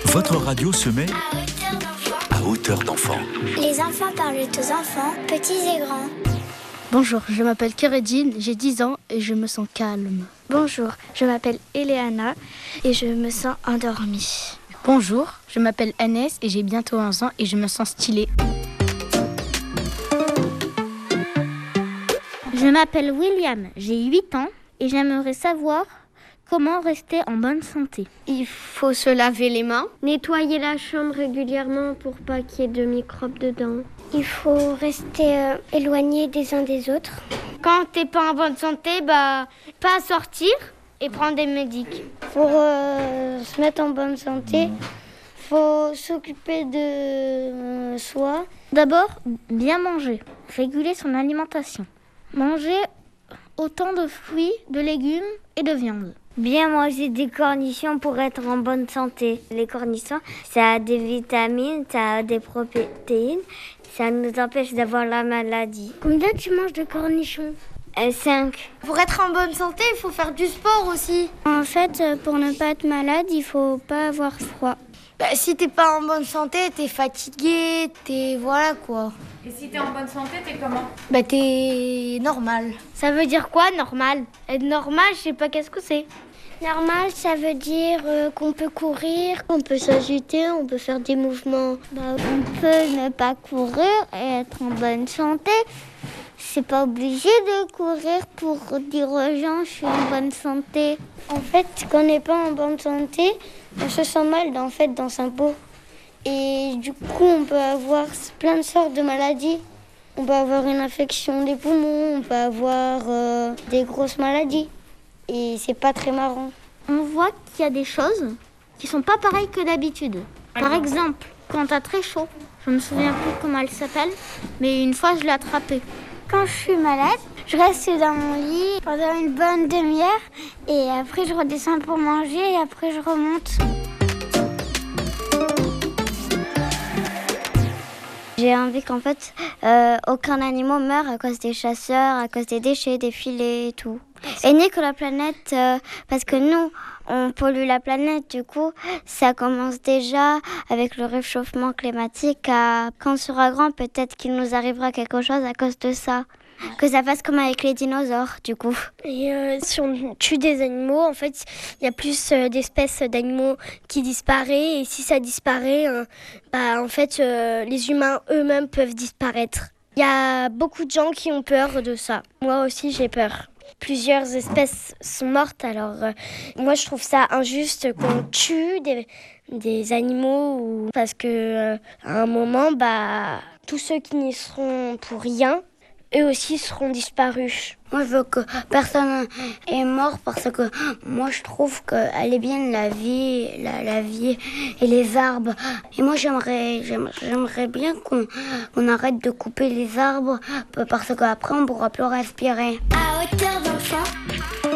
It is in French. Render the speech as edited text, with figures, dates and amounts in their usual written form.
Votre radio se met à hauteur d'enfant. Les enfants parlent aux enfants, petits et grands. Bonjour, je m'appelle Kéredine, j'ai 10 ans et je me sens calme. Bonjour, je m'appelle Eleana et je me sens endormie. Bonjour, je m'appelle Agnès et j'ai bientôt 11 ans et je me sens stylée. Je m'appelle William, j'ai 8 ans et j'aimerais savoir comment rester en bonne santé. Il faut se laver les mains, nettoyer la chambre régulièrement pour pas qu'il y ait de microbes dedans. Il faut rester éloigné des uns des autres. Quand t'es pas en bonne santé, pas sortir et prendre des médicaments. Pour se mettre en bonne santé, faut s'occuper de soi. D'abord, bien manger, réguler son alimentation. Manger autant de fruits, de légumes et de viande. Bien manger des cornichons pour être en bonne santé. Les cornichons, ça a des vitamines, ça a des protéines, ça nous empêche d'avoir la maladie. Combien tu manges de cornichons ? 5. Pour être en bonne santé, il faut faire du sport aussi. En fait, pour ne pas être malade, il faut pas avoir froid. Si t'es pas en bonne santé, t'es fatigué, voilà quoi. Et si t'es en bonne santé, t'es comment ? T'es normal. Ça veut dire quoi, normal ? Être normal, je sais pas qu'est-ce que c'est. Normal, ça veut dire qu'on peut courir, qu'on peut s'agiter, on peut faire des mouvements. On peut ne pas courir et être en bonne santé. C'est pas obligé de courir pour dire aux gens je suis en bonne santé. En fait, quand on n'est pas en bonne santé, on se sent mal dans sa peau. Et du coup, on peut avoir plein de sortes de maladies. On peut avoir une infection des poumons, on peut avoir des grosses maladies. Et c'est pas très marrant. On voit qu'il y a des choses qui sont pas pareilles que d'habitude. Par exemple, quand t'as très chaud, je me souviens plus comment elle s'appelle, mais une fois je l'ai attrapée. Quand je suis malade, je reste dans mon lit pendant une bonne demi-heure et après je redescends pour manger et après je remonte. J'ai envie qu'en fait, aucun animal meure à cause des chasseurs, à cause des déchets, des filets et tout. Et ni que la planète, parce que nous, on pollue la planète, du coup, ça commence déjà avec le réchauffement climatique. Quand on sera grand, peut-être qu'il nous arrivera quelque chose à cause de ça. Que ça fasse comme avec les dinosaures, du coup. Et si on tue des animaux, en fait, il y a plus d'espèces d'animaux qui disparaissent. Et si ça disparaît, en fait, les humains eux-mêmes peuvent disparaître. Il y a beaucoup de gens qui ont peur de ça. Moi aussi, j'ai peur. Plusieurs espèces sont mortes, alors moi je trouve ça injuste qu'on tue des animaux parce que à un moment, tous ceux qui n'y seront pour rien, eux aussi seront disparus. Moi, je veux que personne est mort parce que moi, je trouve qu'elle est bien la vie et les arbres. Et moi, j'aimerais bien qu'on arrête de couper les arbres parce qu'après, on ne pourra plus respirer. À hauteur d'enfant.